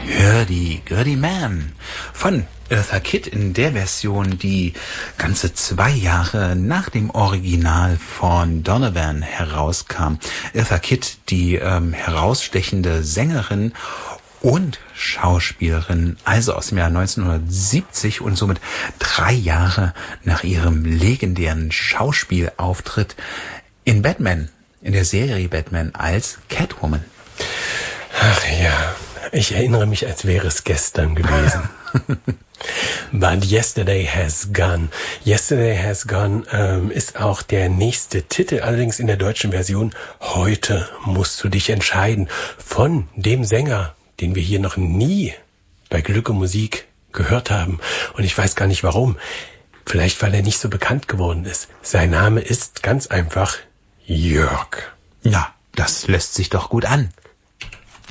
Gurdy Man von Eartha Kitt in der Version, die ganze 2 Jahre nach dem Original von Donovan herauskam. Eartha Kitt, die herausstechende Sängerin und Schauspielerin, also aus dem Jahr 1970 und somit 3 Jahre nach ihrem legendären Schauspielauftritt in Batman, in der Serie Batman als Catwoman. Ach ja, ich erinnere mich, als wäre es gestern gewesen. But Yesterday Has Gone. Yesterday Has Gone ist auch der nächste Titel, allerdings in der deutschen Version. Heute musst du dich entscheiden. Von dem Sänger, den wir hier noch nie bei Glück und Musik gehört haben. Und ich weiß gar nicht warum. Vielleicht, weil er nicht so bekannt geworden ist. Sein Name ist ganz einfach Jörg. Ja, das lässt sich doch gut an.